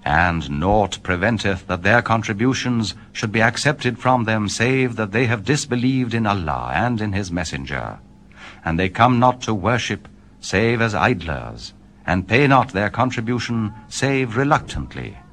And naught preventeth that their contributions should be accepted from them, save that they have disbelieved in Allah and in his messenger. And they come not to worship save as idlers, and pay not their contribution save reluctantly.